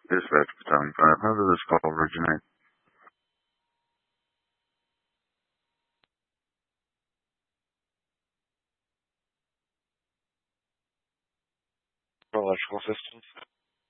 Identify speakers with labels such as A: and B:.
A: Dispatch Battalion 5. How did this call originate?
B: Electrical systems.